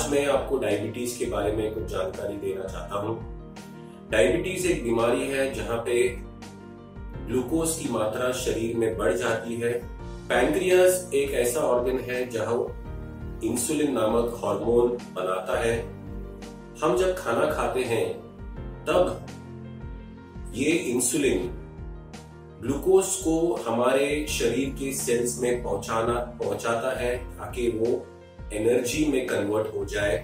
आज मैं आपको डायबिटीज के बारे में कुछ जानकारी देना चाहता हूँ। डायबिटीज एक बीमारी है जहाँ पे ग्लूकोज की मात्रा शरीर में बढ़ जाती है। पैंक्रियास एक ऐसा ऑर्गन है जहाँ इंसुलिन नामक हार्मोन बनाता है। हम जब खाना खाते हैं तब ये इंसुलिन ग्लूकोज को हमारे शरीर के सेल्स में पहुंचाता है ताकि वो एनर्जी में कन्वर्ट हो जाए।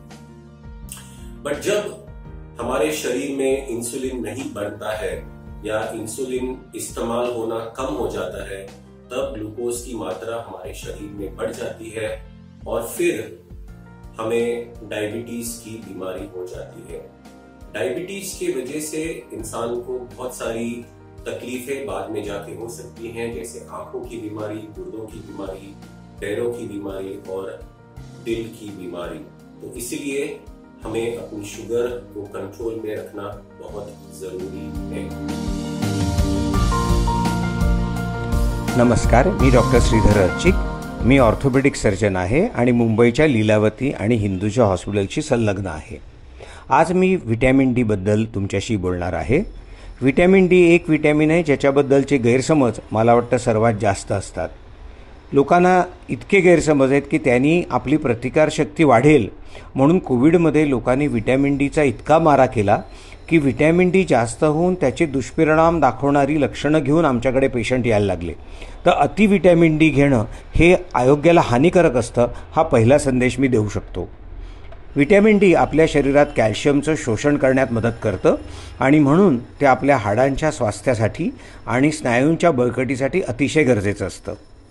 बट जब हमारे शरीर में इंसुलिन नहीं बनता है या इंसुलिन इस्तेमाल होना कम हो जाता है तब ग्लूकोज की मात्रा हमारे शरीर में बढ़ जाती है और फिर हमें डायबिटीज की बीमारी हो जाती है। डायबिटीज की वजह से इंसान को बहुत सारी तकलीफें बाद में जाके हो सकती हैं, जैसे आंखों की बीमारी, गुर्दों की बीमारी, पैरों की बीमारी और दिल की बीमारी। तो इसीलिए हमें अपनी शुगर को कंट्रोल में रखना बहुत जरूरी है। नमस्कार, मी डॉक्टर श्रीधर अर्चिक। मी ऑर्थोपेडिक सर्जन आहे आणि मुंबईच्या लीलावती आणि हिंदूजा हॉस्पिटलशी संलग्न आहे। आज मी व्हिटॅमिन डी बद्दल तुमच्याशी बोलणार आहे। व्हिटॅमिन डी एक व्हिटॅमिन आहे ज्याच्याबद्दलचे गैरसमज मला वाटतं सर्वात जास्त असतात। लोकांना इतके गैरसमज आहेत की त्यांनी आपली प्रतिकारशक्ती वाढेल म्हणून कोविडमध्ये लोकांनी व्हिटॅमिन डीचा इतका मारा केला की व्हिटॅमिन डी जास्त होऊन त्याचे दुष्परिणाम दाखवणारी लक्षणं घेऊन आमच्याकडे पेशंट यायला लागले। तर अति व्हिटॅमिन डी घेणं हे आरोग्याला हानिकारक असतं, हा पहिला संदेश मी देऊ शकतो। व्हिटॅमिन डी आपल्या शरीरात कॅल्शियमचं शोषण करण्यात मदत करतं आणि म्हणून ते आपल्या हाडांच्या स्वास्थ्यासाठी आणि स्नायूंच्या बळकटीसाठी अतिशय गरजेचं असतं।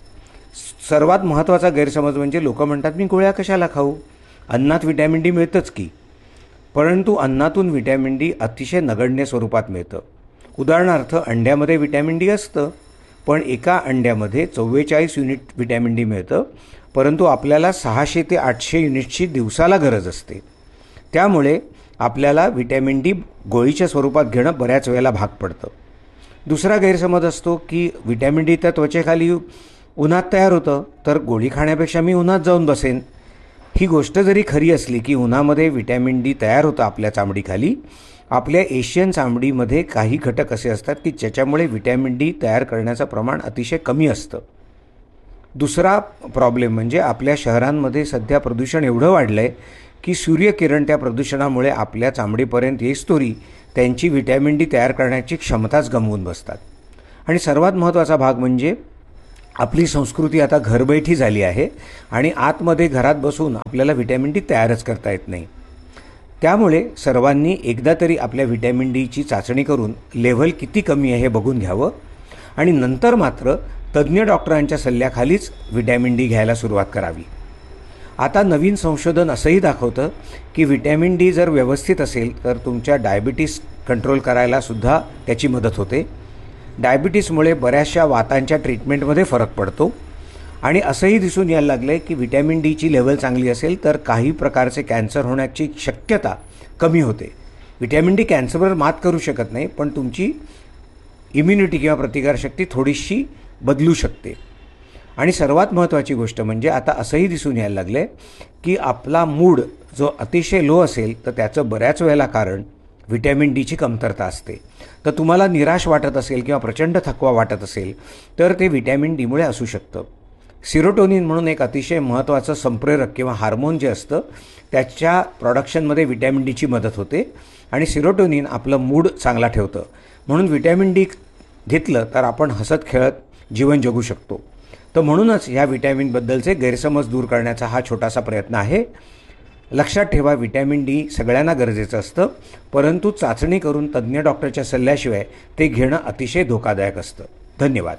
सर्वात महत्त्वाचा गैरसमज म्हणजे लोक म्हणतात मी गोळ्या कशाला खाऊ, अन्नात व्हिटॅमिन डी मिळतंच की। परंतु अन्नातून व्हिटॅमिन डी अतिशय नगण्य स्वरूपात मिळतं। उदाहरणार्थ अंड्यामध्ये व्हिटॅमिन डी असतं, पण एका अंड्यामध्ये 44 युनिट व्हिटॅमिन डी मिळतं, परंतु आपल्याला 600 ते 800 युनिट्सची दिवसाला गरज असते। त्यामुळे आपल्याला व्हिटॅमिन डी गोळीच्या स्वरूपात घेणं बऱ्याच वेळेला भाग पडतं। दुसरा गैरसमज असतो की व्हिटॅमिन डी त्या त्वचेखाली उन्हात तयार होतं, तर गोळी खाण्यापेक्षा मी उन्हात जाऊन बसेन। ही गोष्ट जरी खरी असली की उन्हामध्ये व्हिटॅमिन डी तयार होतं आपल्या चामडीखाली, आपल्या एशियन चामडीमध्ये काही घटक असे असतात की ज्याच्यामुळे व्हिटॅमिन डी तयार करण्याचं प्रमाण अतिशय कमी असतं। दुसरा प्रॉब्लेम म्हणजे आपल्या शहरांमध्ये सध्या प्रदूषण एवढं वाढलं आहे की सूर्यकिरण त्या प्रदूषणामुळे आपल्या चामडीपर्यंत येईस्तोरी त्यांची व्हिटॅमिन डी तयार करण्याची क्षमताच गमावून बसतात। आणि सर्वात महत्त्वाचा भाग म्हणजे आपली संस्कृती आता घरबैठी झाली आहे आणि आतमध्ये घरात बसून आपल्याला व्हिटॅमिन डी तयारच करता येत नाही। त्यामुळे सर्वांनी एकदा तरी आपल्या व्हिटॅमिन डीची चाचणी करून लेव्हल किती कमी आहे हे बघून घ्यावं आणि नंतर मात्र तज्ज्ञ डॉक्टरांच्या सल्ल्याखालीच व्हिटॅमिन डी घ्यायला सुरुवात करावी। आता नवीन संशोधन असंही दाखवतं की व्हिटॅमिन डी जर व्यवस्थित असेल तर तुमच्या डायबिटीस कंट्रोल करायला सुद्धा त्याची मदत होते। डायबिटीसमुळे बऱ्याचशा वातांच्या ट्रीटमेंटमध्ये फरक पडतो आणि असंही दिसून यायला लागलं आहे की व्हिटॅमिन डीची लेवल चांगली असेल तर काही प्रकारचे कॅन्सर होण्याची शक्यता कमी होते। व्हिटॅमिन डी कॅन्सरवर मात करू शकत नाही, पण तुमची इम्युनिटी किंवा प्रतिकारशक्ती थोडीशी बदलू शकते। आणि सर्वात महत्त्वाची गोष्ट म्हणजे आता असंही दिसून यायला लागलं आहे की आपला मूड जो अतिशय लो असेल तर त्याचं बऱ्याच वेळेला कारण व्हिटॅमिन डीची कमतरता असते। तर तुम्हाला निराश वाटत असेल किंवा प्रचंड थकवा वाटत असेल तर ते व्हिटॅमिन डीमुळे असू शकतं। सिरोटोनिन म्हणून एक अतिशय महत्त्वाचं संप्रेरक किंवा हार्मोन जे असतं त्याच्या प्रोडक्शनमध्ये व्हिटॅमिन डीची मदत होते आणि सिरोटोनिन आपलं मूड चांगला ठेवतं। म्हणून व्हिटॅमिन डी घेतलं तर आपण हसत खेळत जीवन जगू शकतो। तर म्हणूनच ह्या व्हिटॅमिनबद्दलचे गैरसमज दूर करण्याचा हा छोटासा प्रयत्न आहे। लक्षात ठेवा, व्हिटॅमिन डी सगळ्यांना गरजेचं असतं, परंतु चाचणी करून तज्ज्ञ डॉक्टरच्या सल्ल्याशिवाय ते घेणं अतिशय धोकादायक असतं। धन्यवाद।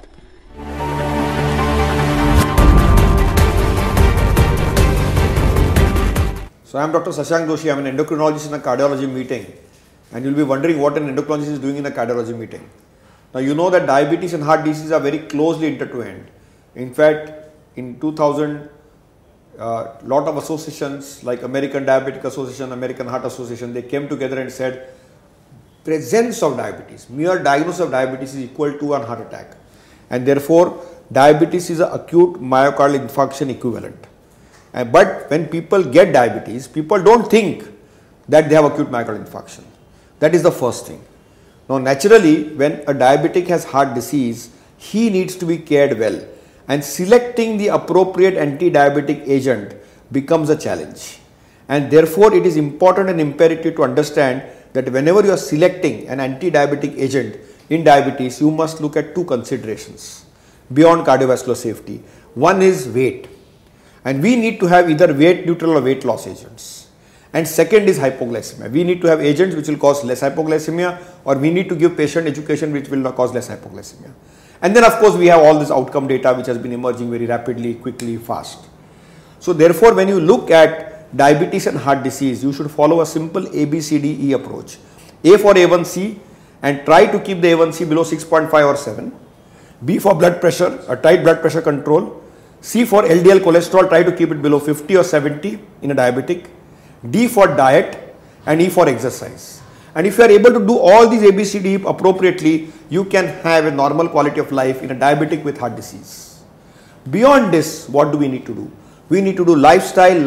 So I am Dr. Shashank Doshi. I am an endocrinologist in a cardiology meeting, and you will be wondering what an endocrinologist is doing in a cardiology meeting. Now you know that diabetes and heart disease are very closely intertwined. In fact, in 2000, lot of associations like American Diabetic Association, American Heart Association, they came together and said presence of diabetes, mere diagnosis of diabetes is equal to a heart attack, and therefore diabetes is an acute myocardial infarction equivalent. But when people get diabetes, people don't think that they have acute myocardial infarction. That is the first thing. Now naturally, when a diabetic has heart disease, he needs to be cared well, and selecting the appropriate anti-diabetic agent becomes a challenge. And therefore it is important and imperative to understand that whenever you are selecting an anti-diabetic agent in diabetes, you must look at two considerations beyond cardiovascular safety. One is weight, and we need to have either weight neutral or weight loss agents. And second is hypoglycemia. We need to have agents which will cause less hypoglycemia, or we need to give patient education which will not cause less hypoglycemia. And then of course we have all this outcome data which has been emerging very rapidly, quickly, fast. So therefore when you look at diabetes and heart disease, you should follow a simple ABCDE approach. A for A1C, and try to keep the A1C below 6.5 or 7. B for blood pressure, a tight blood pressure control. C for LDL cholesterol, try to keep it below 50 or 70 in a diabetic. D for diet, and E for exercise. And if you are able to do all these ABCD appropriately, you can have a normal quality of life in a diabetic with heart disease. Beyond this, what do we need to do? We need to do lifestyle.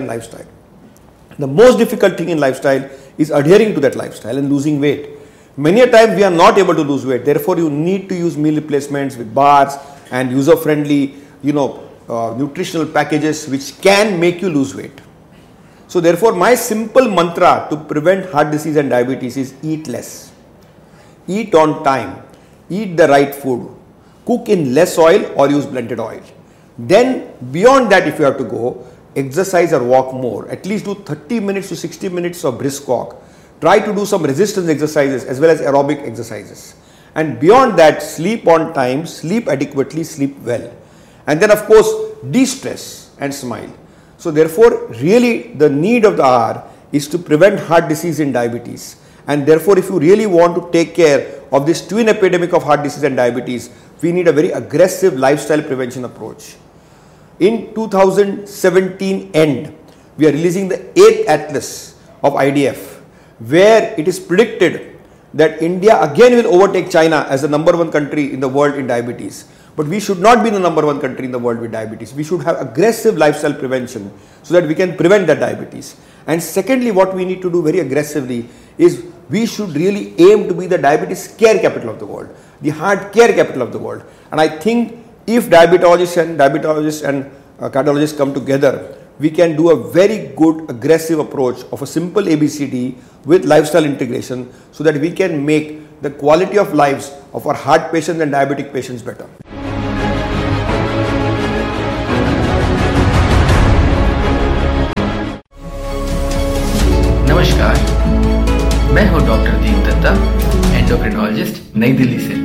The most difficult thing in lifestyle is adhering to that lifestyle and losing weight. Many a times we are not able to lose weight. Therefore, you need to use meal replacements with bars and user-friendly, nutritional packages which can make you lose weight. So therefore, my simple mantra to prevent heart disease and diabetes is eat less, eat on time, eat the right food, cook in less oil or use blended oil. Then beyond that, if you have to go, exercise or walk more. At least do 30 minutes to 60 minutes of brisk walk. Try to do some resistance exercises as well as aerobic exercises. And beyond that, sleep on time, sleep adequately, sleep well. And then of course, de-stress and smile. So therefore, really the need of the hour is to prevent heart disease and diabetes. And therefore, if you really want to take care of this twin epidemic of heart disease and diabetes, we need a very aggressive lifestyle prevention approach. In 2017 end, we are releasing the 8th Atlas of IDF, where it is predicted that India again will overtake China as the #1 country in the world in diabetes. But we should not be the #1 country in the world with diabetes. We should have aggressive lifestyle prevention so that we can prevent that diabetes. And secondly, what we need to do very aggressively is we should really aim to be the diabetes care capital of the world, the heart care capital of the world. And I think if diabetologists and cardiologists come together, we can do a very good aggressive approach of a simple ABCD with lifestyle integration so that we can make the quality of lives of our heart patients and diabetic patients better. नमस्कार, मैं हूं doctor दीप Dutta, endocrinologist, नई दिल्ली से।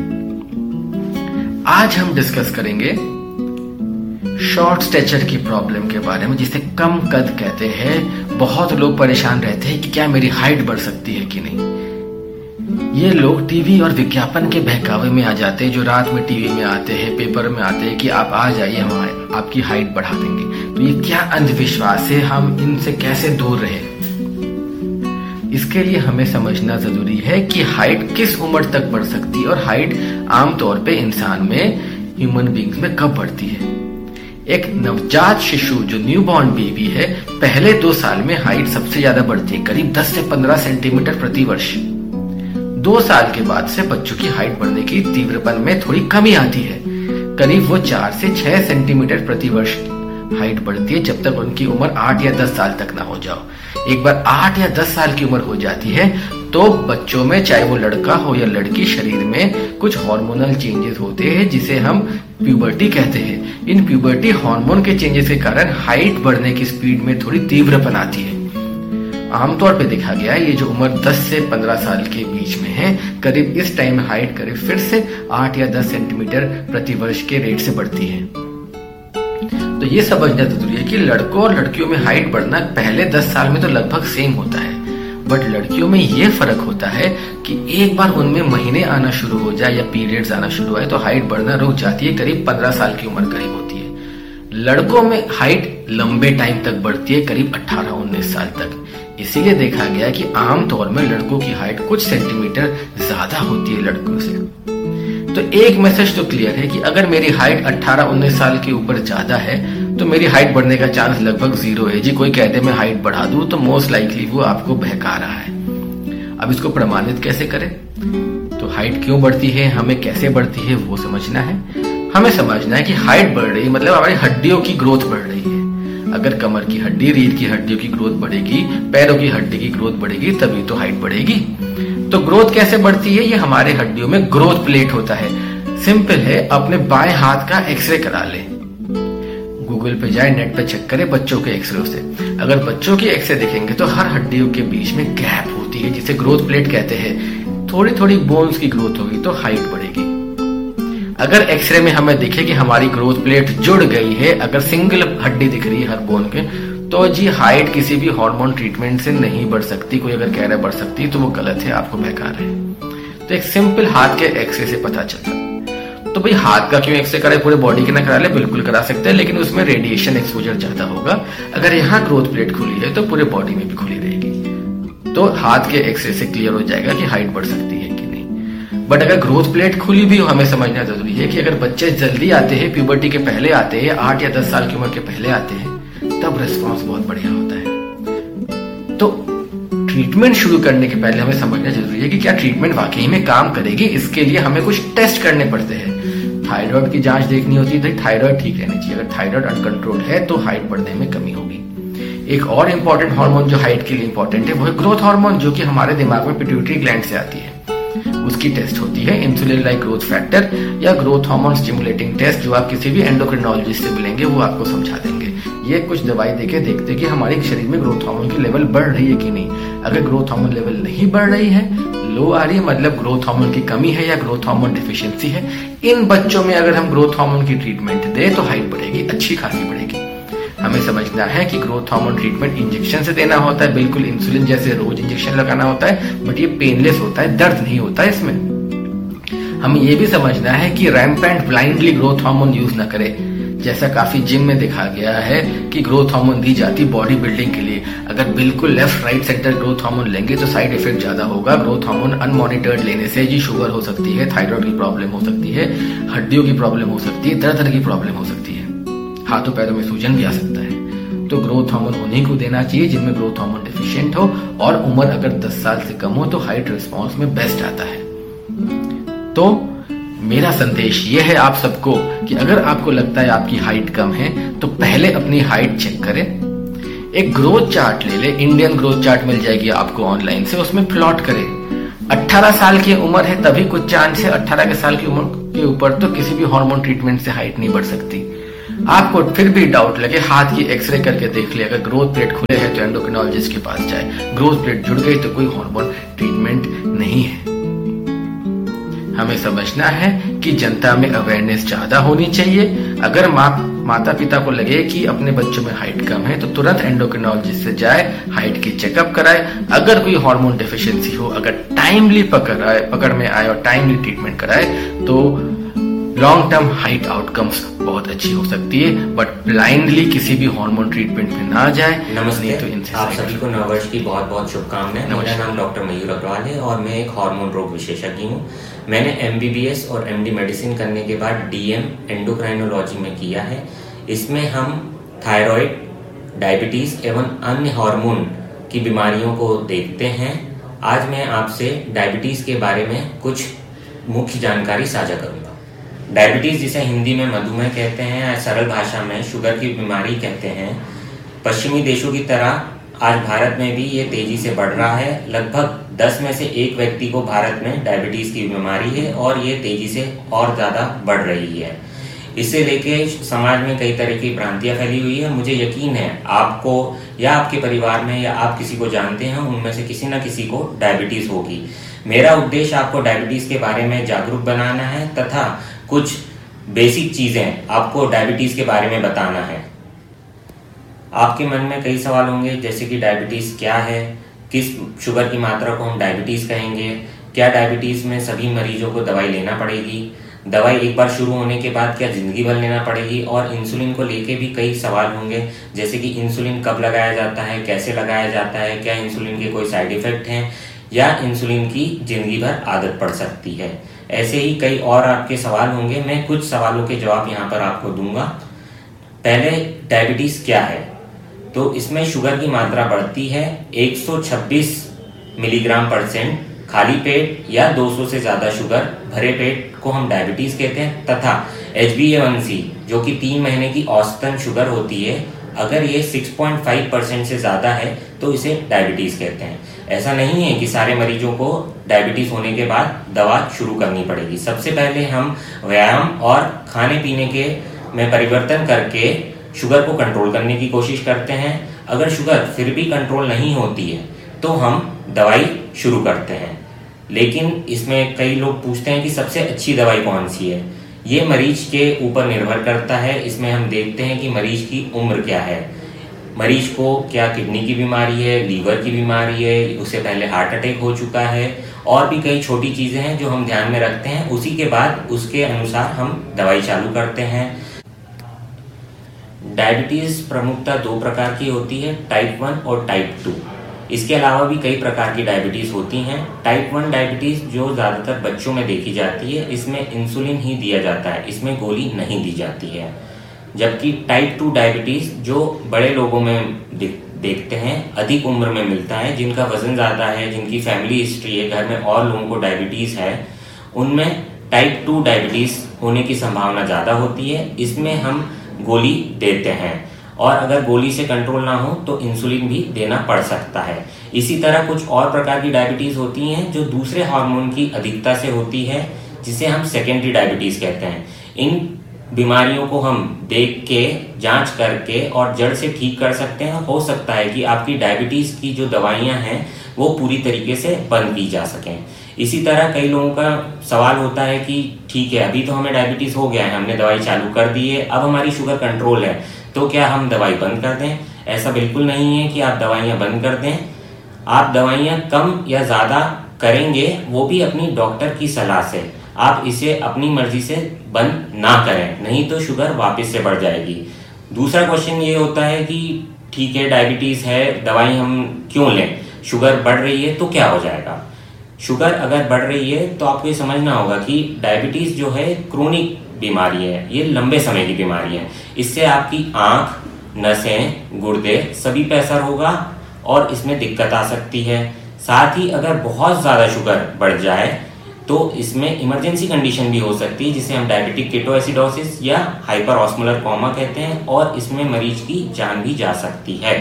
आज हम discuss करेंगे short stature की problem के बारे में, जिसे कम कद कहते हैं। बहुत लोग परेशान रहते हैं कि क्या मेरी हाइट बढ़ सकती है कि नहीं। ये लोग टीवी और विज्ञापन के बहकावे में आ जाते हैं, जो रात में टीवी में आते हैं, पेपर में आते हैं कि आप आ जाइए, हम आपकी हाइट बढ़ा देंगे। तो ये क्या अंधविश्वास है, हम इनसे कैसे दूर रहें? इसके लिए हमें समझना जरूरी है कि हाइट किस उम्र तक बढ़ सकती है और हाइट आमतौर पे इंसान में, ह्यूमन बींग्स में कब बढ़ती है। एक नवजात शिशु जो न्यूबॉर्न बेबी है, पहले 2 साल में हाइट सबसे ज्यादा बढ़ती है, करीब 10 से 15 सेंटीमीटर प्रति वर्ष। 2 साल के बाद से बच्चों की हाइट बढ़ने की तीव्रपन में थोड़ी कमी आती है, करीब वो 4 से 6 सेंटीमीटर प्रति वर्ष हाइट बढ़ती है, जब तक उनकी उम्र 8 या 10 साल तक ना हो जाओ। एक बार 8 या 10 साल की उम्र हो जाती है तो बच्चों में, चाहे वो लड़का हो या लड़की, शरीर में कुछ हार्मोनल चेंजेस होते हैं जिसे हम प्यूबर्टी कहते हैं। इन प्यूबर्टी हार्मोन के चेंजेस के कारण हाइट बढ़ने की स्पीड में थोड़ी तीव्रपन आती है। आमतौर पे देखा गया है ये जो उम्र 10 से 15 साल के बीच में है, करीब इस टाइम हाइट करीब फिर से 8 या 10 सेंटीमीटर प्रति वर्ष के रेट से बढ़ती है। तो ये समझना जरूरी है कि लड़कों और लड़कियों में हाइट बढ़ना पहले 10 साल में तो लगभग सेम होता है, बट लड़कियों में ये फर्क होता है कि एक बार उनमें महीने आना शुरू हो जाए या पीरियड्स आना शुरू हो तो हाइट बढ़ना रुक जाती है, करीब 15 साल की उम्र करीब होती है। लड़कों में हाइट लंबे टाइम तक बढ़ती है, करीब 18-19 साल तक। इसीलिए देखा गया कि आमतौर में लड़कों की हाइट कुछ सेंटीमीटर ज्यादा होती है लड़कों से। तो एक मैसेज तो क्लियर है कि अगर मेरी हाइट 18-19 साल के ऊपर ज्यादा है तो मेरी हाइट बढ़ने का चांस लगभग 0 है। जी कोई कहते मैं हाइट बढ़ा दूं तो मोस्ट लाइकली वो आपको बहका रहा है। अब इसको प्रमाणित कैसे करें? तो हाइट क्यों बढ़ती है, हमें कैसे बढ़ती है वो समझना है। हमें समझना है कि हाइट बढ़ रही है मतलब हमारी हड्डियों की ग्रोथ बढ़ रही है। अगर कमर की हड्डी, रीढ़ की हड्डियों की ग्रोथ बढ़ेगी, पैरों की हड्डी की ग्रोथ बढ़ेगी, तभी तो हाइट बढ़ेगी। तो ग्रोथ कैसे बढ़ती है? ये हमारे हड्डियों में ग्रोथ प्लेट होता है। सिंपल है, अपने बाएं हाथ का एक्सरे करा ले। गूगल पे जाए, नेट पे चेक करें बच्चों के एक्सरे से। अगर बच्चों की एक्सरे देखेंगे तो हर हड्डियों के बीच में गैप होती है जिसे ग्रोथ प्लेट कहते हैं। थोड़ी थोड़ी बोन्स की ग्रोथ होगी तो हाइट बढ़ेगी। अगर एक्सरे में हमें दिखे कि हमारी ग्रोथ प्लेट जुड़ गई है, अगर सिंगल हड्डी दिख रही है हर बोन के, तो जी हाइट किसी भी हार्मोन ट्रीटमेंट से नहीं बढ़ सकती। कोई अगर कह रहा है बढ़ सकती तो वो गलत है, आपको बहका रहे हैं। तो एक सिंपल हाथ के एक्सरे से पता चलता है। तो भाई हाथ का क्यों एक्सरे कराए, पूरे बॉडी के ना करा ले? बिल्कुल करा सकते हैं, लेकिन उसमें रेडिएशन एक्सपोजर ज्यादा होगा। अगर यहाँ ग्रोथ प्लेट खुली है तो पूरे बॉडी में भी खुली रहेगी। तो हाथ के एक्सरे से क्लियर हो जाएगा कि हाइट बढ़ सकती है कि नहीं। बट अगर ग्रोथ प्लेट खुली भी हो, हमें समझना जरूरी है कि अगर बच्चे जल्दी आते हैं, प्यूबर्टी के पहले आते हैं, 8 या 10 साल की उम्र के पहले आते हैं, तब रिस्पॉन्स बहुत बढ़िया होता है। तो ट्रीटमेंट शुरू करने के पहले हमें समझना जरूरी है कि क्या ट्रीटमेंट वाकई में काम करेगी। इसके लिए हमें कुछ टेस्ट करने पड़ते हैं। थायराइड की जांच देखनी होती है, तो थायराइड ठीक रहनी चाहिए। अगर थायराइड अनकंट्रोल है तो हाइट बढ़ने में कमी होगी। एक और इंपॉर्टेंट हार्मोन जो हाइट के लिए इंपॉर्टेंट है वो है ग्रोथ हार्मोन, जो कि हमारे दिमाग में पिट्यूटरी ग्लैंड से आती है। उसकी टेस्ट होती है इंसुलिन लाइक ग्रोथ फैक्टर या ग्रोथ हार्मोन स्टिमुलेटिंग टेस्ट, जो आप किसी भी एंडोक्रिनोलॉजिस्ट से मिलेंगे वो आपको समझा देंगे। ये कुछ दवाई देके देखते कि हमारे शरीर में ग्रोथ हार्मोन की लेवल बढ़ रही है कि नहीं। अगर ग्रोथ हार्मोन लेवल नहीं बढ़ रही है, लो आ रही है, मतलब ग्रोथ हार्मोन की कमी है या ग्रोथ हार्मोन डिफिशियंसी है, इन बच्चों में अगर हम ग्रोथ हार्मोन की ट्रीटमेंट दें तो हाइट बढ़ेगी, अच्छी खासी बढ़ेगी। हमें समझना है कि ग्रोथ हार्मोन ट्रीटमेंट इंजेक्शन से देना होता है, बिल्कुल इंसुलिन जैसे रोज इंजेक्शन लगाना होता है, बट ये पेनलेस होता है, दर्द नहीं होता है इसमें। हमें ये भी समझना है कि rampant blindly growth hormone use ना करें, जैसा काफी जिम में देखा गया है कि ग्रोथ हार्मोन दी जाती बॉडी बिल्डिंग के लिए। अगर बिल्कुल left right centre growth hormone लेंगे तो साइड इफेक्ट ज्यादा होगा। ग्रोथ हार्मोन अनमॉनिटर्ड लेने से जी शुगर हो सकती है, थायराइड की प्रॉब्लम हो सकती है, हड्डियों की प्रॉब्लम हो सकती है, तरह तरह की प्रॉब्लम हो सकती है, हाथों पैरों में सूजन भी आ सकता है। तो ग्रोथ हार्मोन उन्हीं को देना चाहिए जिनमें ग्रोथ हार्मोन डिफिशिएंट हो, और उम्र अगर 10 साल से कम हो तो हाइट रिस्पॉन्स में बेस्ट आता है। तो मेरा संदेश ये है आप सबको कि अगर आपको लगता है आपकी हाइट कम है तो पहले अपनी हाइट चेक करें। एक ग्रोथ चार्ट ले ले, इंडियन ग्रोथ चार्ट मिल जाएगी आपको ऑनलाइन से, उसमें प्लॉट करें। 18 साल की उम्र है तभी कुछ चांस है, 18 के साल की उम्र के ऊपर तो किसी भी हार्मोन ट्रीटमेंट से हाइट नहीं बढ़ सकती। आपको फिर भी डाउट लगे, हाथ की एक्सरे करके देख ले, अगर ग्रोथ प्लेट खुले है तो एंडोक्रिनोलॉजिस्ट के पास जाए, ग्रोथ प्लेट जुड़ गई तो कोई हार्मोन ट्रीटमेंट नहीं है। हमें समझना है कि जनता में अवेयरनेस ज्यादा होनी चाहिए। अगर माता पिता को लगे कि अपने बच्चों में हाइट कम है तो तुरंत एंडोक्रिनोलॉजिस्ट से जाए, हाइट की चेकअप कराए। अगर कोई हार्मोन डेफिशिएंसी हो, अगर टाइमली पकड़ में आए और टाइमली ट्रीटमेंट कराए तो लॉन्ग टर्म हाइट आउटकम्स बहुत अच्छी हो सकती है। बट ब्लाइंडली किसी भी हार्मोन ट्रीटमेंट में ना जाए। नमस्ते, तो इनसे आप सभी को नववर्ष की बहुत बहुत शुभकामनाएं। मेरा नाम डॉक्टर मयूर अग्रवाल है और मैं एक हार्मोन रोग विशेषज्ञ हूँ। मैंने MBBS और MD मेडिसिन करने के बाद DM एंडोक्राइनोलॉजी में किया है। इसमें हम थायराइड, डायबिटीज एवं अन्य हार्मोन की बीमारियों को देखते हैं। आज मैं आपसे डायबिटीज के बारे में कुछ मुख्य जानकारी साझा करूंगा। डायबिटीज, जिसे हिंदी में मधुमेह कहते हैं या सरल भाषा में शुगर की बीमारी कहते हैं, पश्चिमी देशों की तरह आज भारत में भी ये तेजी से बढ़ रहा है। लगभग 10 में से 1 व्यक्ति को भारत में डायबिटीज की बीमारी है और ये तेजी से और ज्यादा बढ़ रही है। इसे लेके समाज में कई तरह की भ्रांतियां फैली हुई है। मुझे यकीन है आपको या आपके परिवार में या आप किसी को जानते हैं उनमें से किसी न किसी को डायबिटीज होगी। मेरा उद्देश्य आपको डायबिटीज के बारे में जागरूक बनाना है तथा कुछ बेसिक चीजें आपको डायबिटीज के बारे में बताना है। आपके मन में कई सवाल होंगे, जैसे कि डायबिटीज क्या है, किस शुगर की मात्रा को हम डायबिटीज कहेंगे, क्या डायबिटीज में सभी मरीजों को दवाई लेना पड़ेगी, दवाई एक बार शुरू होने के बाद क्या जिंदगी भर लेना पड़ेगी, और इंसुलिन को लेके भी कई सवाल होंगे, जैसे कि इंसुलिन कब लगाया जाता है, कैसे लगाया जाता है, क्या इंसुलिन के कोई साइड इफेक्ट हैं या इंसुलिन की जिंदगी भर आदत पड़ सकती है। ऐसे ही कई और आपके सवाल होंगे, मैं कुछ सवालों के जवाब यहाँ पर आपको दूंगा। पहले, डायबिटीज क्या है? तो इसमें शुगर की मात्रा बढ़ती है 126 मिलीग्राम परसेंट खाली पेट या 200 से ज्यादा शुगर भरे पेट को हम डायबिटीज कहते हैं, तथा HbA1c जो कि 3 महीने की औसतन शुगर होती है, अगर ये 6.5% से ज्यादा है तो इसे डायबिटीज कहते हैं। ऐसा नहीं है कि सारे मरीजों को डायबिटीज होने के बाद दवा शुरू करनी पड़ेगी। सबसे पहले हम व्यायाम और खाने पीने के में परिवर्तन करके शुगर को कंट्रोल करने की कोशिश करते हैं। अगर शुगर फिर भी कंट्रोल नहीं होती है तो हम दवाई शुरू करते हैं। लेकिन इसमें कई लोग पूछते हैं कि सबसे अच्छी दवाई कौन सी है। ये मरीज के ऊपर निर्भर करता है। इसमें हम देखते हैं कि मरीज की उम्र क्या है, मरीज को क्या किडनी की बीमारी है, लीवर की बीमारी है, उससे पहले हार्ट अटैक हो चुका है, और भी कई छोटी चीजें हैं जो हम ध्यान में रखते हैं। उसी के बाद उसके अनुसार हम दवाई चालू करते हैं। डायबिटीज प्रमुखतः 2 प्रकार की होती है, टाइप 1 और टाइप 2। इसके अलावा भी कई प्रकार की डायबिटीज होती हैं। टाइप 1 डायबिटीज जो ज़्यादातर बच्चों में देखी जाती है, इसमें इंसुलिन ही दिया जाता है, इसमें गोली नहीं दी जाती है। जबकि टाइप 2 डायबिटीज जो बड़े लोगों में देखते हैं, अधिक उम्र में मिलता है, जिनका वजन ज़्यादा है, जिनकी फैमिली हिस्ट्री है, घर में और लोगों को डायबिटीज़ है, उनमें टाइप 2 डायबिटीज़ होने की संभावना ज़्यादा होती है। इसमें हम गोली देते हैं, और अगर गोली से कंट्रोल ना हो तो इंसुलिन भी देना पड़ सकता है। इसी तरह कुछ और प्रकार की डायबिटीज होती हैं जो दूसरे हार्मोन की अधिकता से होती है, जिसे हम सेकेंडरी डायबिटीज कहते हैं। इन बीमारियों को हम देख के, जांच करके और जड़ से ठीक कर सकते हैं। हो सकता है कि आपकी डायबिटीज की जो दवाइयां हैं वो पूरी तरीके से बंद की जा सकें। इसी तरह कई लोगों का सवाल होता है कि ठीक है, अभी तो हमें डायबिटीज हो गया है, हमने दवाई चालू कर दी है, अब हमारी शुगर कंट्रोल है, तो क्या हम दवाई बंद कर दें? ऐसा बिल्कुल नहीं है कि आप दवाइयां बंद कर दें। आप दवाइयां कम या ज्यादा करेंगे, वो भी अपनी डॉक्टर की सलाह से। आप इसे अपनी मर्जी से बंद ना करें, नहीं तो शुगर वापस से बढ़ जाएगी। दूसरा क्वेश्चन ये होता है कि ठीक है, डायबिटीज है, दवाई हम क्यों लें? शुगर बढ़ रही है तो क्या हो जाएगा? शुगर अगर बढ़ रही है तो आपको ये समझना होगा कि डायबिटीज जो है क्रोनिक बीमारी है, ये लंबे समय की बीमारी है। इससे आपकी आंख, नसें, गुर्दे सभी पे असर होगा और इसमें दिक्कत आ सकती है। साथ ही अगर बहुत ज्यादा शुगर बढ़ जाए तो इसमें इमरजेंसी कंडीशन भी हो सकती है, जिसे हम डायबिटिक केटोएसिडोसिस या हाइपर ऑस्मोलर कोमा कहते हैं, और इसमें मरीज की जान भी जा सकती है।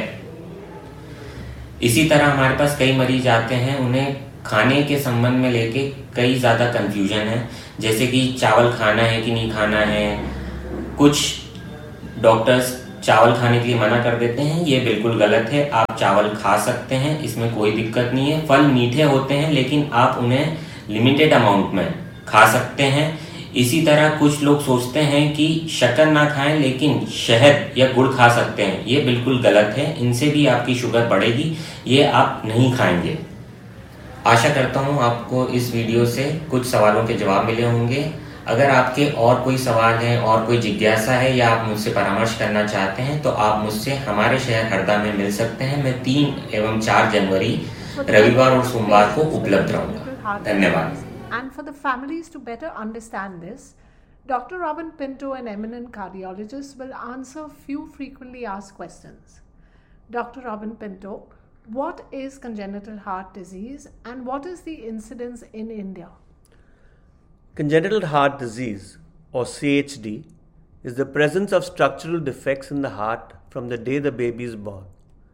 इसी तरह हमारे पास कई मरीज आते हैं, उन्हें खाने के संबंध में लेके कई ज्यादा कंफ्यूजन है, जैसे कि चावल खाना है कि नहीं खाना है। कुछ डॉक्टर्स चावल खाने के लिए मना कर देते हैं, ये बिल्कुल गलत है। आप चावल खा सकते हैं, इसमें कोई दिक्कत नहीं है। फल मीठे होते हैं, लेकिन आप उन्हें लिमिटेड अमाउंट में खा सकते हैं। इसी तरह कुछ लोग सोचते हैं कि शक्कर ना खाएं लेकिन शहद या गुड़ खा सकते हैं, ये बिल्कुल गलत है। इनसे भी आपकी शुगर बढ़ेगी, ये आप नहीं खाएंगे। आशा करता हूँ आपको इस वीडियो से कुछ सवालों के जवाब मिले होंगे। अगर आपके और कोई सवाल है और कोई जिज्ञासा है या आप मुझसे परामर्श करना चाहते हैं तो आप मुझसे हमारे शहर हरदा में मिल सकते हैं। मैं 3 एवं 4 जनवरी रविवार और सोमवार को उपलब्ध रहूंगा। धन्यवाद। And for the families to better understand this, Dr. Robin Pinto, an eminent cardiologist, will answer few frequently asked questions. Dr. Robin Pinto, what is congenital heart disease and what is the incidence in India? Congenital heart disease, or CHD, is the presence of structural defects in the heart from the day the baby is born.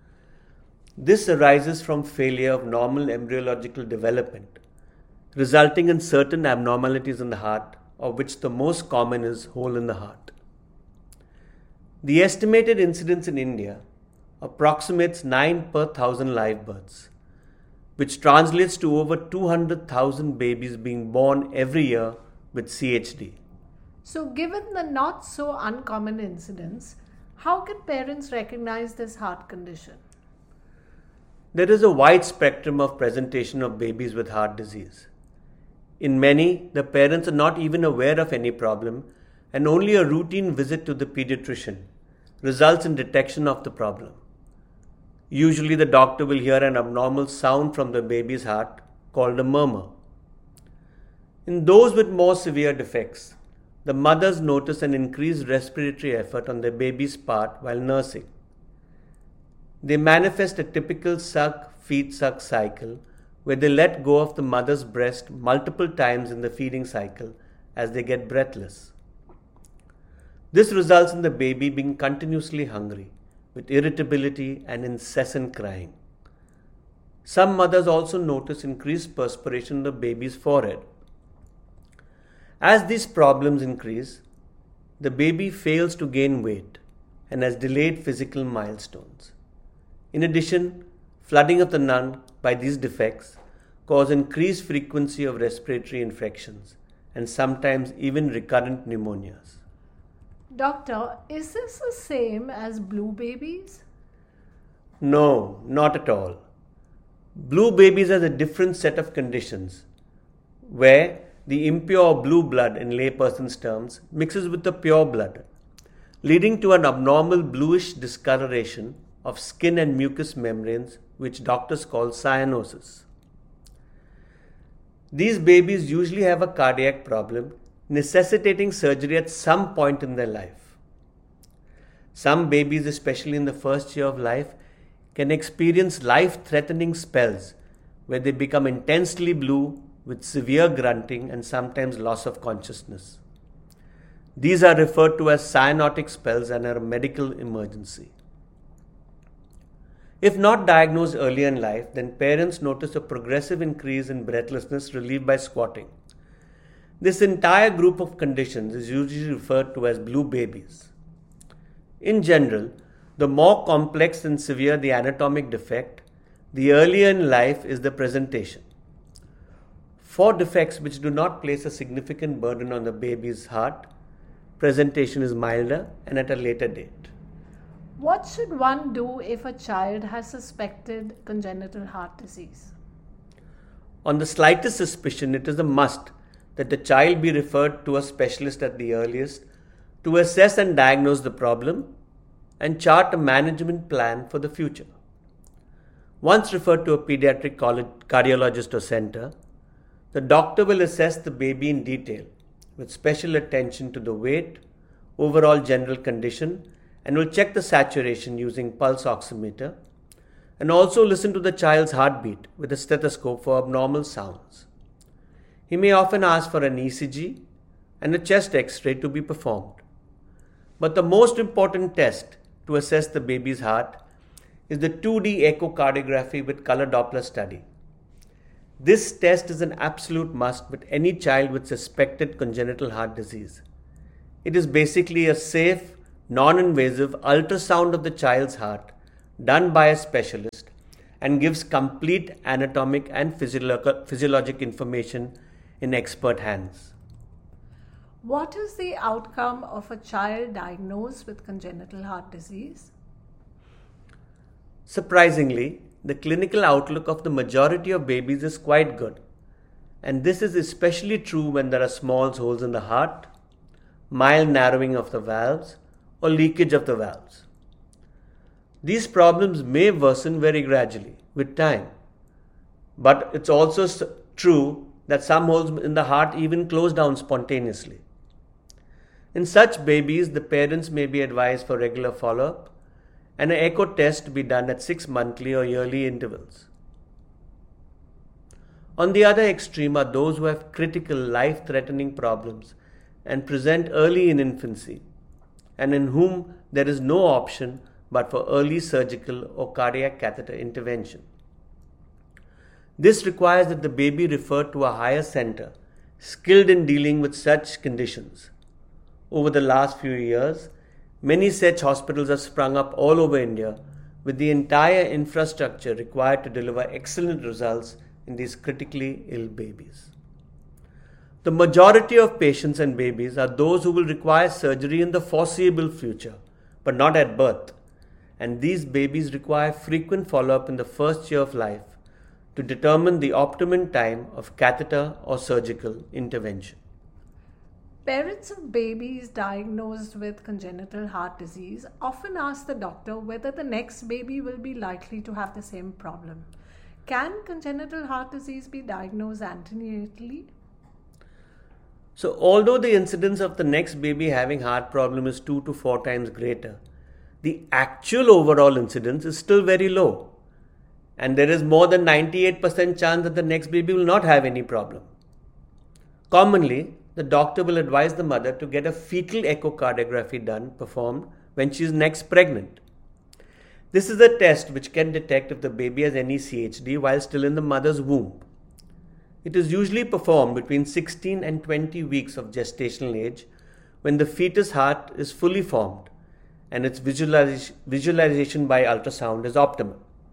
This arises from failure of normal embryological development, resulting in certain abnormalities in the heart, of which the most common is hole in the heart. The estimated incidence in India approximates 9 per 1,000 live births, which translates to over 200,000 babies being born every year with CHD. So, given the not so uncommon incidence, how can parents recognize this heart condition? There is a wide spectrum of presentation of babies with heart disease. In many, the parents are not even aware of any problem, and only a routine visit to the pediatrician results in detection of the problem. Usually, the doctor will hear an abnormal sound from the baby's heart called a murmur. In those with more severe defects, the mothers notice an increased respiratory effort on their baby's part while nursing. They manifest a typical suck, feed, suck cycle where they let go of the mother's breast multiple times in the feeding cycle as they get breathless. This results in the baby being continuously hungry, with irritability and incessant crying. Some mothers also notice increased perspiration on the baby's forehead. As these problems increase, the baby fails to gain weight and has delayed physical milestones. In addition, flooding of the lung by these defects cause increased frequency of respiratory infections and sometimes even recurrent pneumonias. Doctor, is this the same as blue babies? No, not at all. Blue babies has a different set of conditions where the impure blue blood, in layperson's terms, mixes with the pure blood, leading to an abnormal bluish discoloration of skin and mucous membranes, which doctors call cyanosis. These babies usually have a cardiac problem, necessitating surgery at some point in their life. Some babies, especially in the first year of life, can experience life-threatening spells where they become intensely blue with severe grunting and sometimes loss of consciousness. These are referred to as cyanotic spells and are a medical emergency. If not diagnosed early in life, then parents notice a progressive increase in breathlessness relieved by squatting. This entire group of conditions is usually referred to as blue babies. In general, the more complex and severe the anatomic defect, the earlier in life is the presentation. For defects which do not place a significant burden on the baby's heart, presentation is milder and at a later date. What should one do if a child has suspected congenital heart disease? On the slightest suspicion, it is a must that the child be referred to a specialist at the earliest to assess and diagnose the problem and chart a management plan for the future. Once referred to a pediatric cardiologist or center, the doctor will assess the baby in detail with special attention to the weight, overall general condition, and will check the saturation using pulse oximeter and also listen to the child's heartbeat with a stethoscope for abnormal sounds. He may often ask for an ECG and a chest X-ray to be performed. But the most important test to assess the baby's heart is the 2D echocardiography with color Doppler study. This test is an absolute must with any child with suspected congenital heart disease. It is basically a safe, non-invasive ultrasound of the child's heart done by a specialist and gives complete anatomic and physiologic information in expert hands. What is the outcome of a child diagnosed with congenital heart disease? Surprisingly, the clinical outlook of the majority of babies is quite good, and this is especially true when there are small holes in the heart, mild narrowing of the valves, or leakage of the valves. These problems may worsen very gradually with time, but it's also true that some holes in the heart even close down spontaneously. In such babies, the parents may be advised for regular follow-up and an echo test to be done at 6 monthly or yearly intervals. On the other extreme are those who have critical life-threatening problems and present early in infancy, and in whom there is no option but for early surgical or cardiac catheter intervention. This requires that the baby referred to a higher center skilled in dealing with such conditions. Over the last few years, many such hospitals have sprung up all over India with the entire infrastructure required to deliver excellent results in these critically ill babies. The majority of patients and babies are those who will require surgery in the foreseeable future, but not at birth, and these babies require frequent follow-up in the first year of life to determine the optimum time of catheter or surgical intervention. Parents of babies diagnosed with congenital heart disease often ask the doctor whether the next baby will be likely to have the same problem. Can congenital heart disease be diagnosed antenatally? So although the incidence of the next baby having heart problem is 2 to 4 times greater, the actual overall incidence is still very low. And there is more than 98% chance that the next baby will not have any problem. Commonly, the doctor will advise the mother to get a fetal echocardiography performed when she is next pregnant. This is a test which can detect if the baby has any CHD while still in the mother's womb. It is usually performed between 16 and 20 weeks of gestational age when the fetus heart is fully formed and its visualization by ultrasound is optimal.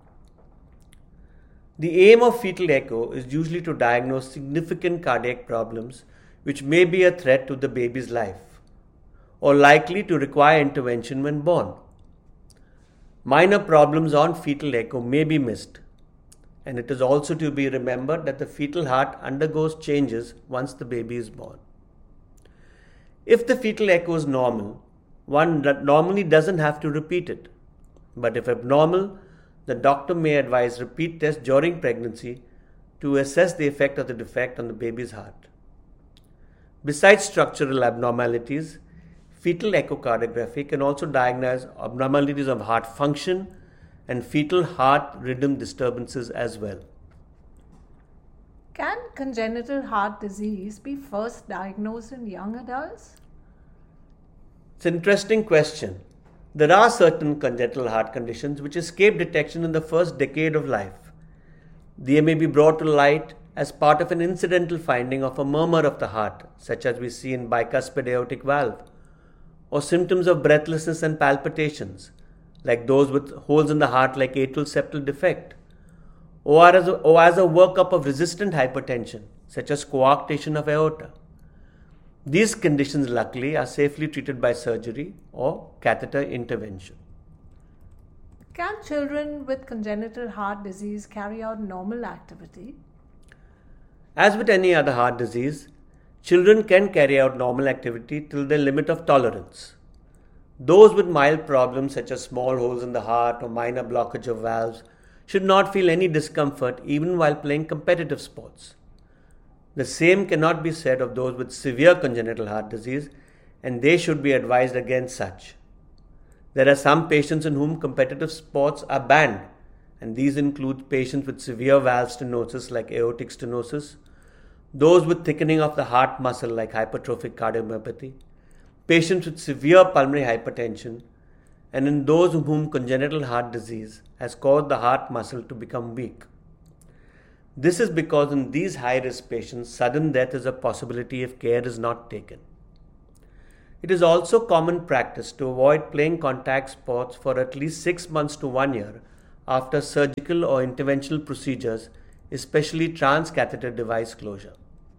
The aim of fetal echo is usually to diagnose significant cardiac problems which may be a threat to the baby's life or likely to require intervention when born. Minor problems on fetal echo may be missed, and it is also to be remembered that the fetal heart undergoes changes once the baby is born. If the fetal echo is normal, one normally doesn't have to repeat it, but if abnormal, the doctor may advise repeat tests during pregnancy to assess the effect of the defect on the baby's heart. Besides structural abnormalities, fetal echocardiography can also diagnose abnormalities of heart function and fetal heart rhythm disturbances as well. Can congenital heart disease be first diagnosed in young adults? It's an interesting question. There are certain congenital heart conditions which escape detection in the first decade of life. They may be brought to light as part of an incidental finding of a murmur of the heart, such as we see in bicuspid aortic valve, or symptoms of breathlessness and palpitations, like those with holes in the heart like atrial septal defect, or as a workup of resistant hypertension, such as coarctation of aorta. These conditions, luckily, are safely treated by surgery or catheter intervention. Can children with congenital heart disease carry out normal activity? As with any other heart disease, children can carry out normal activity till their limit of tolerance. Those with mild problems such as small holes in the heart or minor blockage of valves should not feel any discomfort even while playing competitive sports. The same cannot be said of those with severe congenital heart disease, and they should be advised against such. There are some patients in whom competitive sports are banned, and these include patients with severe valve stenosis like aortic stenosis, those with thickening of the heart muscle like hypertrophic cardiomyopathy, patients with severe pulmonary hypertension, and in those in whom congenital heart disease has caused the heart muscle to become weak. This is because in these high-risk patients, sudden death is a possibility if care is not taken. It is also common practice to avoid playing contact sports for at least 6 months to 1 year after surgical or interventional procedures, especially transcatheter device closure.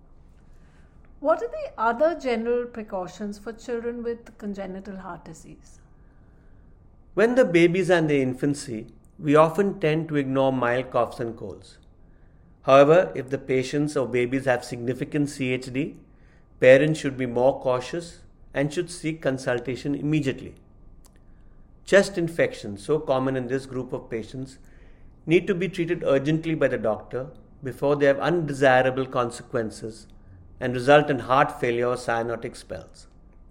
What are the other general precautions for children with congenital heart disease? When the babies are in their infancy, we often tend to ignore mild coughs and colds. However, if the patients or babies have significant CHD, parents should be more cautious and should seek consultation immediately. Chest infections, so common in this group of patients, need to be treated urgently by the doctor before they have undesirable consequences and result in heart failure or cyanotic spells.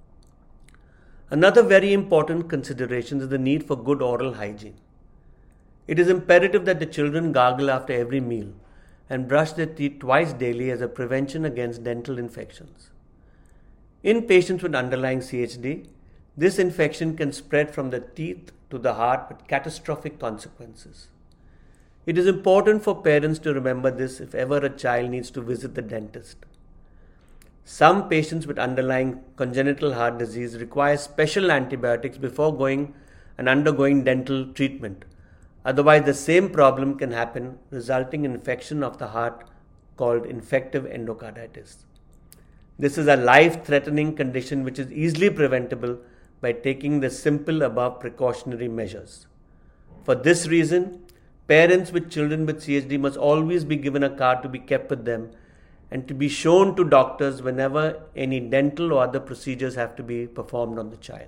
Another very important consideration is the need for good oral hygiene. It is imperative that the children gargle after every meal and brush their teeth twice daily as a prevention against dental infections. In patients with underlying CHD, this infection can spread from the teeth to the heart with catastrophic consequences. It is important for parents to remember this if ever a child needs to visit the dentist. Some patients with underlying congenital heart disease require special antibiotics before going and undergoing dental treatment. Otherwise, the same problem can happen, resulting in infection of the heart called infective endocarditis. This is a life-threatening condition which is easily preventable by taking the simple above precautionary measures. For this reason, parents with children with CHD must always be given a card to be kept with them and to be shown to doctors whenever any dental or other procedures have to be performed on the child.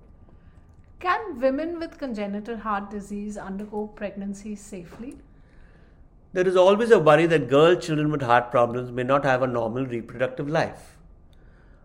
Can women with congenital heart disease undergo pregnancy safely? There is always a worry that girl children with heart problems may not have a normal reproductive life.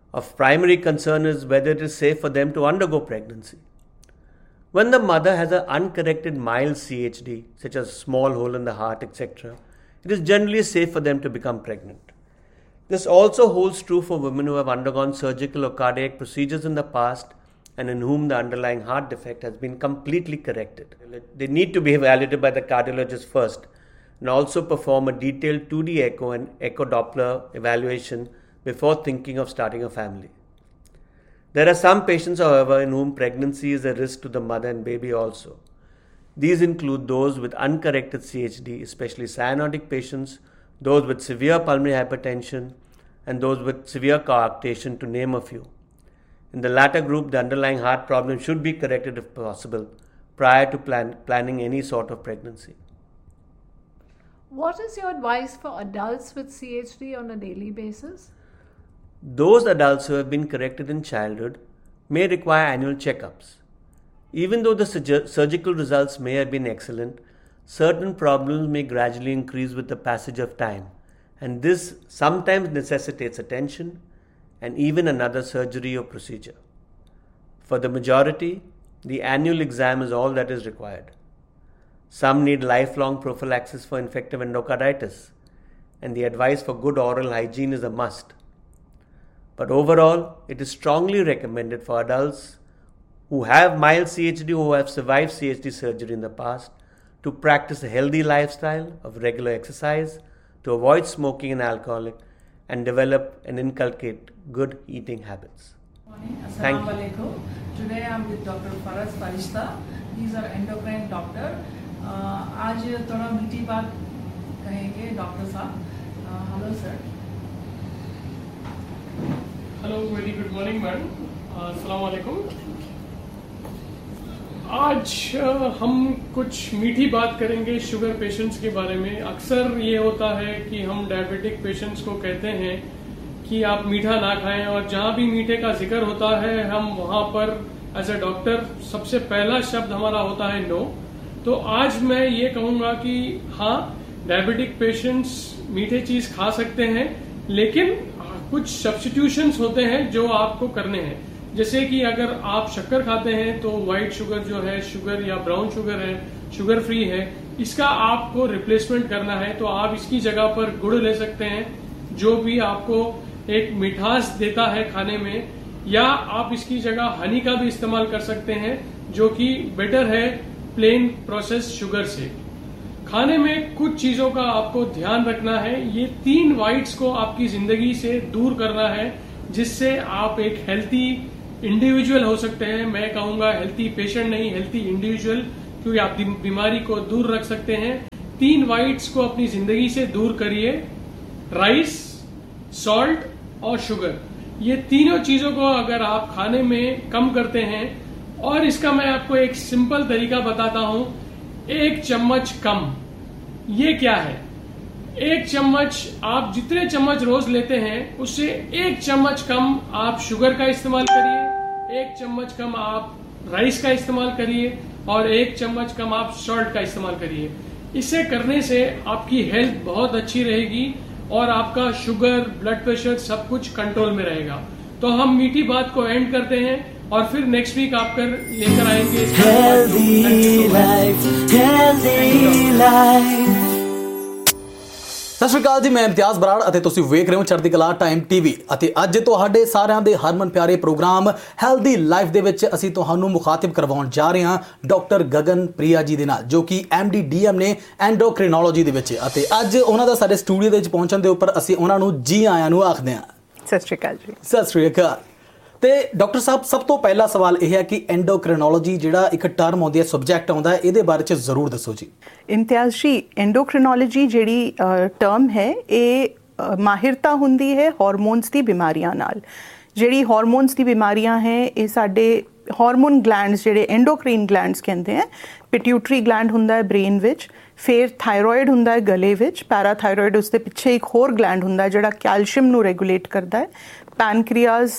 Of primary concern is whether it is safe for them to undergo pregnancy. When the mother has an uncorrected mild CHD, such as small hole in the heart, etc., it is generally safe for them to become pregnant. This also holds true for women who have undergone surgical or cardiac procedures in the past and in whom the underlying heart defect has been completely corrected. They need to be evaluated by the cardiologist first and also perform a detailed 2D echo and echo Doppler evaluation before thinking of starting a family. There are some patients, however, in whom pregnancy is a risk to the mother and baby also. These include those with uncorrected CHD, especially cyanotic patients, those with severe pulmonary hypertension, and those with severe coarctation, to name a few. In the latter group, the underlying heart problem should be corrected if possible prior to planning any sort of pregnancy. What is your advice for adults with CHD on a daily basis? Those adults who have been corrected in childhood may require annual checkups. Even though the surgical results may have been excellent, certain problems may gradually increase with the passage of time, and this sometimes necessitates attention and even another surgery or procedure. For the majority, the annual exam is all that is required. Some need lifelong prophylaxis for infective endocarditis, and the advice for good oral hygiene is a must. But overall, it is strongly recommended for adults who have mild CHD or who have survived CHD surgery in the past to practice a healthy lifestyle of regular exercise, to avoid smoking and alcohol, and develop and inculcate good eating habits. Thank you. Assalamualaikum. Today I am with Dr. Faraz Farishta. He is our endocrine doctor. आज थोड़ा मीठी बात कहेंगे doctor साहब. Hello sir. Hello, very good morning madam. अस्सलाम वालेकुम. आज हम कुछ मीठी बात करेंगे शुगर पेशेंट्स के बारे में. अक्सर ये होता है कि हम डायबिटिक पेशेंट्स को कहते हैं कि आप मीठा ना खाएं, और जहां भी मीठे का जिक्र होता है हम वहां पर एज ए डॉक्टर सबसे पहला शब्द हमारा होता है नो. तो आज मैं ये कहूंगा कि हाँ, डायबिटिक पेशेंट्स मीठे चीज खा सकते हैं, लेकिन कुछ सब्स्टिट्यूशंस होते हैं जो आपको करने हैं. जैसे कि अगर आप शक्कर खाते हैं तो व्हाइट शुगर जो है, शुगर या ब्राउन शुगर है, शुगर फ्री है, इसका आपको रिप्लेसमेंट करना है. तो आप इसकी जगह पर गुड़ ले सकते हैं, जो भी आपको एक मिठास देता है खाने में, या आप इसकी जगह हनी का भी इस्तेमाल कर सकते हैं, जो कि बेटर है प्लेन प्रोसेस शुगर से. खाने में कुछ चीजों का आपको ध्यान रखना है. ये 3 व्हाइट्स को आपकी जिंदगी से दूर करना है, जिससे आप एक हेल्थी इंडिविजुअल हो सकते हैं. मैं कहूंगा हेल्थी पेशेंट नहीं, हेल्थी इंडिविजुअल, क्योंकि आप बीमारी को दूर रख सकते हैं. 3 व्हाइट्स को अपनी जिंदगी से दूर करिए. राइस, सॉल्ट और शुगर, ये तीनों चीजों को अगर आप खाने में कम करते हैं, और इसका मैं आपको एक सिंपल तरीका बताता हूं. 1 चम्मच कम. ये क्या है? 1 चम्मच, आप जितने चम्मच रोज लेते हैं उससे 1 चम्मच कम आप शुगर का इस्तेमाल करिए, 1 चम्मच कम आप राइस का इस्तेमाल करिए, और 1 चम्मच कम आप सॉल्ट का इस्तेमाल करिए. इसे करने से आपकी हेल्थ बहुत अच्छी रहेगी और आपका शुगर, ब्लड प्रेशर सब कुछ कंट्रोल में रहेगा. तो हम मीठी बात को एंड करते हैं और फिर नेक्स्ट वीक आप लेकर आएंगे ਸਤਿ ਸ਼੍ਰੀ ਅਕਾਲ ਜੀ, ਮੈਂ ਇਮਤਿਆਜ਼ ਬਰਾੜ ਅਤੇ ਤੁਸੀਂ ਵੇਖ ਰਹੇ ਹੋ ਚੜ੍ਹਦੀ ਕਲਾ ਟਾਈਮ ਟੀਵੀ. ਅਤੇ ਅੱਜ ਤੁਹਾਡੇ ਸਾਰਿਆਂ ਦੇ ਹਰਮਨ ਪਿਆਰੇ ਪ੍ਰੋਗਰਾਮ ਹੈਲਦੀ ਲਾਈਫ ਦੇ ਵਿੱਚ ਅਸੀਂ ਤੁਹਾਨੂੰ ਮੁਖਾਤਿਬ ਕਰਵਾਉਣ ਜਾ ਰਹੇ ਹਾਂ ਡਾਕਟਰ ਗਗਨ ਪ੍ਰਿਆ ਜੀ ਦੇ ਨਾਲ, ਜੋ ਕਿ MD DM ਨੇ ਐਂਡੋਕ੍ਰਿਨੋਲੋਜੀ ਦੇ ਵਿੱਚ. ਅਤੇ ਅੱਜ ਉਹਨਾਂ ਦਾ ਸਾਡੇ ਸਟੂਡੀਓ ਦੇ ਵਿੱਚ ਪਹੁੰਚਣ ਦੇ ਉੱਪਰ ਅਸੀਂ ਉਹਨਾਂ ਨੂੰ ਜੀ ਆਇਆਂ ਨੂੰ ਆਖਦੇ ਹਾਂ. ਸਤਿ ਸ਼੍ਰੀ ਅਕਾਲ ਜੀ. ਸਤਿ ਸ਼੍ਰੀ ਅਕਾਲ. ਤੇ ਡਾਕਟਰ ਸਾਹਿਬ, ਸਭ ਤੋਂ ਪਹਿਲਾ ਸਵਾਲ ਇਹ ਹੈ ਕਿ ਐਂਡੋਕ੍ਰਿਨੋਲੋਜੀ ਜਿਹੜਾ ਇੱਕ ਟਰਮ ਆਉਂਦੀ ਹੈ, ਸਬਜੈਕਟ ਆਉਂਦਾ ਹੈ, ਇਹਦੇ ਬਾਰੇ 'ਚ ਜ਼ਰੂਰ ਦੱਸੋ ਜੀ. ਇਮਤਿਆਜ਼ ਜੀ, ਐਂਡੋਕ੍ਰਿਨੋਲੋਜੀ ਜਿਹੜੀ ਟਰਮ ਹੈ, ਇਹ ਮਾਹਿਰਤਾ ਹੁੰਦੀ ਹੈ ਹਾਰਮੋਨਸ ਦੀ ਬਿਮਾਰੀਆਂ ਨਾਲ. ਜਿਹੜੀ ਹਾਰਮੋਨਸ ਦੀ ਬਿਮਾਰੀਆਂ ਹੈ, ਇਹ ਸਾਡੇ ਹਾਰਮੋਨ ਗਲੈਂਡਸ, ਜਿਹੜੇ ਐਂਡੋਕ੍ਰੀਨ ਗਲੈਂਡਸ ਕਹਿੰਦੇ ਹੈ. ਪਿਟਿਊਟਰੀ ਗਲੈਂਡ ਹੁੰਦਾ ਹੈ ਬ੍ਰੇਨ ਵਿੱਚ, ਫਿਰ ਥਾਇਰੋਇਡ ਹੁੰਦਾ ਹੈ ਗਲੇ ਵਿੱਚ, ਪੈਰਾਥਾਇਰੋਇਡ ਉਸ ਦੇ ਪਿੱਛੇ ਇੱਕ ਹੋਰ ਗਲੈਂਡ ਹੁੰਦਾ ਹੈ ਜਿਹੜਾ ਕੈਲਸ਼ੀਅਮ ਨੂੰ ਰੈਗੂਲੇਟ ਕਰਦਾ ਹੈ, ਪੈਨਕ੍ਰੀਆਸ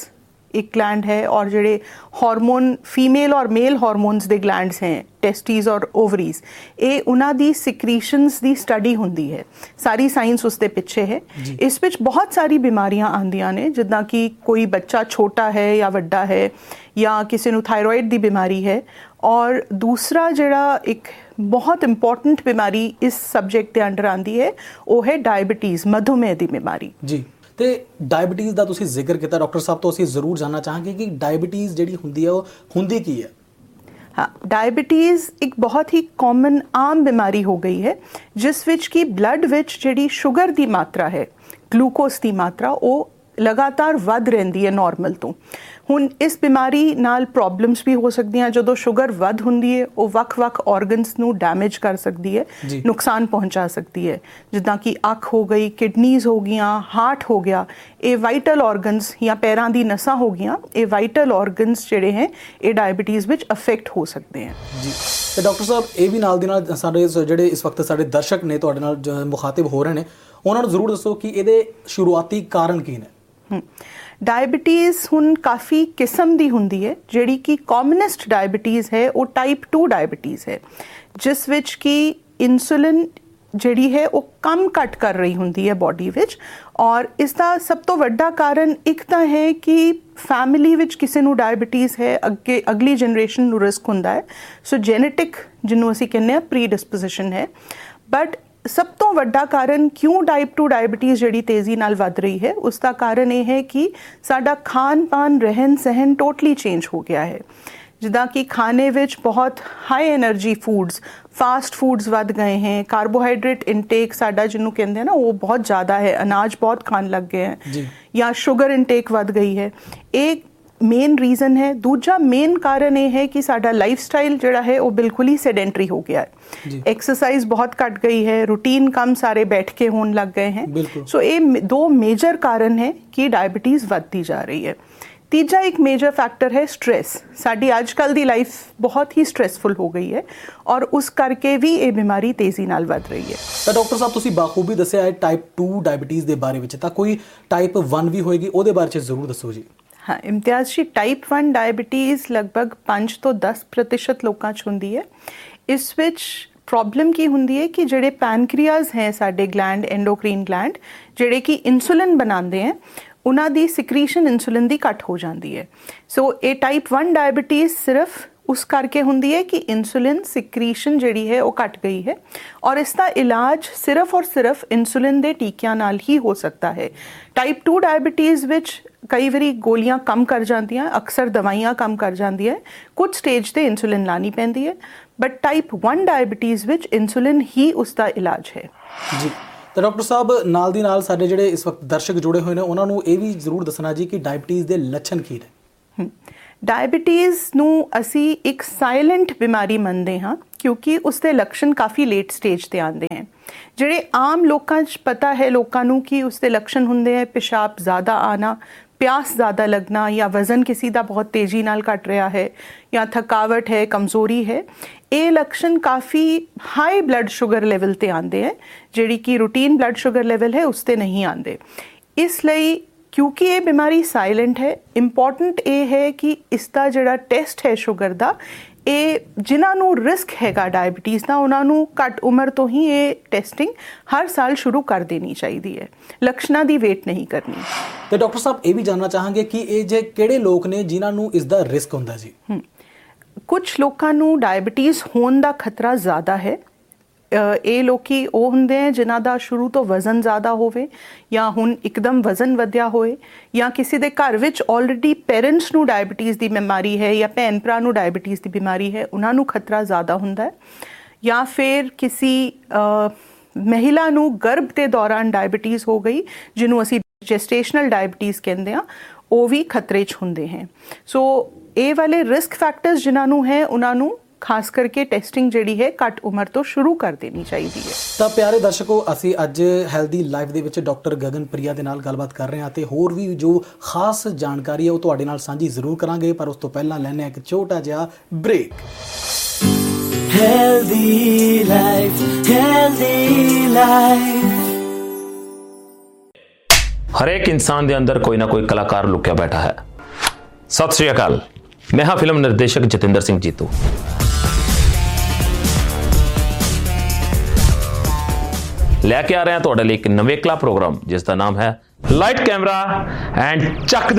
एक ग्लैंड है, और ਜਿਹੜੇ ਹਾਰਮੋਨ ਫੀਮੇਲ ਔਰ ਮੇਲ ਹਾਰਮੋਨਸ ਦੇ ਗਲੈਂਡਸ ਹੈ ਟੈਸਟੀਜ਼ ਔਰ ਓਵਰੀਜ਼, ਇਹ ਉਹਨਾਂ ਦੀ ਸਿਕਰੀਸ਼ਨਸ ਦੀ ਸਟੱਡੀ ਹੁੰਦੀ ਹੈ, ਸਾਰੀ ਸਾਇੰਸ ਉਸ ਦੇ ਪਿੱਛੇ ਹੈ। ਇਸ ਵਿੱਚ ਬਹੁਤ ਸਾਰੀ ਬਿਮਾਰੀਆਂ ਆਉਂਦੀਆਂ ਨੇ, ਜਿੱਦਾਂ ਕਿ ਕੋਈ ਬੱਚਾ ਛੋਟਾ ਹੈ ਜਾਂ ਵੱਡਾ ਹੈ, ਜਾਂ ਕਿਸੇ ਨੂੰ ਥਾਇਰੋਇਡ ਦੀ ਬਿਮਾਰੀ ਹੈ। ਔਰ ਦੂਸਰਾ ਜਿਹੜਾ ਇੱਕ ਬਹੁਤ ਇੰਪੋਰਟੈਂਟ ਬਿਮਾਰੀ ਇਸ ਸਬਜੈਕਟ ਦੇ ਅੰਡਰ ਆਉਂਦੀ ਹੈ ਉਹ ਹੈ ਡਾਇਬਟੀਜ਼, ਮਧੂਮੇਹ ਦੀ ਬਿਮਾਰੀ ਜੀ। ਤੇ ਡਾਇਬਟੀਜ਼ ਦਾ ਤੁਸੀਂ ਜ਼ਿਕਰ ਕੀਤਾ ਡਾਕਟਰ ਸਾਹਿਬ ਤੋਂ, ਅਸੀਂ ਜ਼ਰੂਰ ਜਾਣਨਾ ਚਾਹਾਂਗੇ ਕਿ ਡਾਇਬਟੀਜ਼ ਜਿਹੜੀ ਹੁੰਦੀ ਹੈ ਉਹ ਹੁੰਦੀ ਕੀ ਹੈ? हाँ, डायबिटीज़ एक बहुत ही कॉमन आम बीमारी हो गई है जिस विच की ब्लड विच जिहड़ी शुगर की मात्रा है, ग्लूकोज की मात्रा वो लगातार वध रहिंदी है नॉर्मल तो। हुण इस बीमारी नाल प्रॉब्लम्स भी हो सकती हैं। जदों शुगर वध हुंदी है वो वख-वख ऑर्गनस नूं डैमेज कर सकती है, नुकसान पहुंचा सकती है, जिद्दां कि अख हो गई, किडनीज़ हो गईयां, हार्ट हो गया। ये वाइटल ऑर्गनस या पैरां दी नसां हो गईयां, ये वाइटल ऑर्गनस जिहड़े हैं ये डायबिटीज़ विच अफेक्ट हो सकते हैं जी। तो डॉक्टर साहब ये भी नाल दी नाल साडे जिहड़े इस वक्त साडे दर्शक ने तुहाडे नाल मुखातिब हो रहे ने, उन्हां नूं जरूर दसो कि इहदे शुरुआती कारण की ने? डायबिटीज़ हुण काफ़ी किस्म दी हुंदी है। जिहड़ी कि कॉमनेस्ट डायबिटीज़ है वो टाइप 2 डायबिटीज़ है, जिस विच कि इंसुलिन जिहड़ी है वो कम घट कर रही हुंदी है बॉडी विच। और इसका सब तो वड्डा कारण एक तो है कि फैमिली विच किसी नूं डायबिटीज़ है, अगे अगली जनरेशन नूं रिस्क हुंदा है। सो जेनेटिक जिन्हों असीं कहने प्री डिस्पोजिशन है। बट सब तो वड्डा कारण क्यों टाइप 2 डायबिटीज़ जिहड़ी तेज़ी नाल वध रही है, उसका कारण ये है कि साडा खान पान रहन सहन टोटली चेंज हो गया है। जिदा कि खाने विच बहुत high energy foods, fast foods वध गए हैं, कार्बोहाइड्रेट इनटेक साडा जिन्हों कहते हैं ना वो बहुत ज़्यादा है, अनाज बहुत खान लग गए हैं, या शुगर इनटेक वध गई है। एक मेन रीज़न है। दूजा मेन कारण ये है कि साडा लाइफस्टाइल जिहड़ा है वो बिल्कुल ही सेडेंटरी हो गया है। एक्सरसाइज बहुत घट गई है, रूटीन कम सारे बैठ के होने लग गए हैं। सो ये 2 मेजर कारण है कि डायबिटीज़ बढ़ती जा रही है। तीजा एक मेजर फैक्टर है स्ट्रेस। साडी आजकल दी लाइफ बहुत ही स्ट्रेसफुल हो गई है और उस करके भी ये बीमारी तेज़ी नाल वध रही है। तो डॉक्टर साहब तुसी बाखूबी दस्सिया है टाइप 2 डायबिटीज़ के बारे में, तो कोई टाइप 1 भी होएगी, ਉਹਦੇ बारे जरूर दसो जी। हाँ, इम्तियाज़ जी, टाइप 1 डायबिटीज़ लगभग 5 ਤੋਂ 10% लोगों च हुंदी है। इस विच प्रॉब्लम की हुंदी है कि जिहड़े पैनक्रियाज हैं साडे ग्लैंड, एंडोक्रीन ग्लैंड, जिहड़े कि इंसुलिन बनाते हैं, उन्हां दी सिक्रीशन इंसुलिन दी घट हो जाती है। सो ये टाइप 1 डायबिटीज़ सिर्फ उस करके हुंदी है कि इंसुलिन सिक्रीशन जिहड़ी है वो घट गई है, और इसका इलाज सिर्फ और सिर्फ इंसुलिन दे टीकियां नाल ही हो सकता है। टाइप 2 डायबिटीज़ विच कई बारी गोलियां कम कर जांदियां, अक्सर दवाइयां कम कर जांदियां, कुछ स्टेज ते इंसुलिन लानी पैंदी है। But type 1 diabetes which insulin ही उसका इलाज है जी। तो डॉक्टर साहब नाल दी नाल साडे जिहड़े इस वक्त दर्शक जुड़े हुए हैं उन्हां नूं ये भी जरूर दसना जी कि डायबिटीज़ दे लक्षण की ने? डायबिटीज़ नूं असी एक साइलेंट बीमारी मनते हाँ, क्योंकि उसके लक्षण काफ़ी लेट स्टेज ते आते हैं। जिहड़े आम लोकां च पता है लोकां नूं कि उसके लक्षण हुंदे हैं पेशाब ज़्यादा आना, प्यास ज़्यादा लगना, या वज़न किसी का बहुत तेज़ी नाल घट रहा है, या थकावट है, कमज़ोरी है। ये लक्षण काफ़ी हाई ब्लड शुगर लेवल ते आते हैं, जिहड़ी कि रूटीन ब्लड शुगर लेवल है उसते नहीं आते। इसलिए क्योंकि ये बीमारी साइलेंट है, इंपॉर्टेंट ये है कि इसका जिहड़ा टेस्ट है शुगर का, ये जिन्हां नूं रिस्क हैगा डायबिटीज़ का उन्हां नूं घट उम्र तो ही ये टेस्टिंग हर साल शुरू कर देनी चाहिए है, लक्षणों की वेट नहीं करनी। तो डॉक्टर साहब ये भी जानना चाहांगे कि ये जे किहड़े लोग ने जिन्हां नूं इसका रिस्क हुंदा जी? कुछ लोगों नूं डायबिटीज़ होने का खतरा ज़्यादा है। ये लोग वो होंगे हैं जिन्हों का शुरू तो वज़न ज़्यादा होवे, या हुण एकदम वज़न वधिया होए, या किसी के घर विच ऑलरेडी पेरेंट्स नूं डायबिटीज़ की बीमारी है, या भैन भरा नूं डायबिटीज़ की बीमारी है, उन्हां नूं खतरा ज़्यादा हुंदा है। या फिर किसी महिला नूं गर्भ के दौरान डायबिटीज़ हो गई, जिन्हों असी जेस्टेशनल डायबिटीज़ कहते हैं, वो भी खतरे च हुंदे हैं। सो ये वाले रिस्क फैक्टर्स जिन्हों है उन्होंने खास करके टेस्टिंग जिहड़ी है घट उम्र तो शुरू कर देनी चाहिए है। तो प्यारे दर्शकों, असी अज हैल्दी लाइफ दे विच डॉक्टर गगन प्रिया दे नाल गलबात कर रहे हैं ते होर भी जो खास जानकारी है वो तुहाडे नाल साझी जरूर करांगे, पर उस तो पहला लैने एक छोटा जिहा break. Healthy life, healthy life. हर एक इंसान दे अंदर कोई ना कोई कलाकार लुकिया बैठा है। सत श्री अकाल, मैं हाँ फिल्म निर्देशक जतिंदर सिंह जीतू। लैके आ रहे हैं तुहाडे लई एक नवेकला प्रोग्राम जिसका नाम है लाइट कैमरा एंड चक